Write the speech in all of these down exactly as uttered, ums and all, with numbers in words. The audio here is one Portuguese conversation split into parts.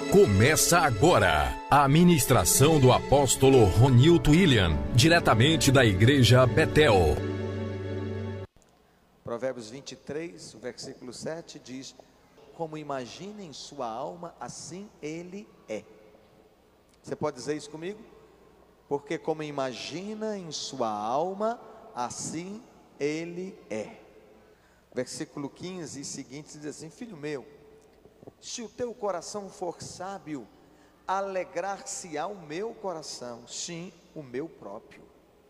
Começa agora a ministração do apóstolo Ronilton William, diretamente da igreja Betel. Provérbios vinte e três, o versículo sete diz: como imagina em sua alma, assim ele é. Você pode dizer isso comigo? Porque como imagina em sua alma, assim ele é. Versículo quinze e seguinte diz assim: filho meu, se o teu coração for sábio, alegrar-se-á o meu coração, sim, o meu próprio.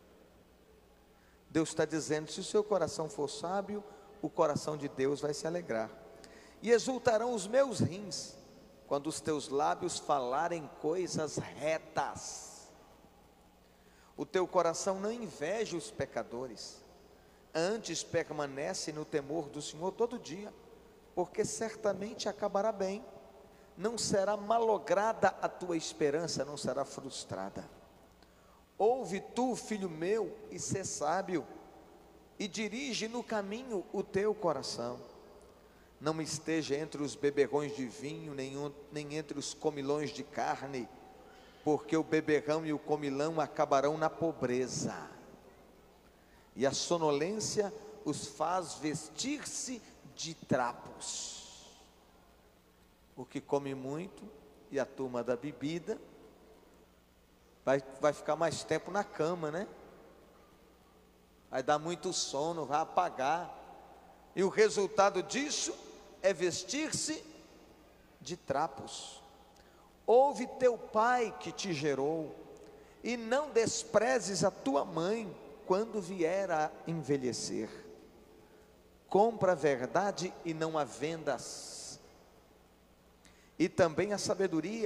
Deus está dizendo: se o seu coração for sábio, o coração de Deus vai se alegrar. E exultarão os meus rins, quando os teus lábios falarem coisas retas. O teu coração não inveja os pecadores, antes permanece no temor do Senhor todo dia, porque certamente acabará bem, não será malograda a tua esperança, não será frustrada. Ouve tu, filho meu, e sê sábio, e dirige no caminho o teu coração. Não esteja entre os beberrões de vinho, nem, nem entre os comilões de carne, porque o beberrão e o comilão acabarão na pobreza, e a sonolência os faz vestir-se de trapos. O que come muito, e a turma da bebida, vai, vai ficar mais tempo na cama, né? Vai dar muito sono, vai apagar, e o resultado disso é vestir-se de trapos. Ouve teu pai que te gerou, e não desprezes a tua mãe quando vier a envelhecer. Compra a verdade e não a vendas, e também a sabedoria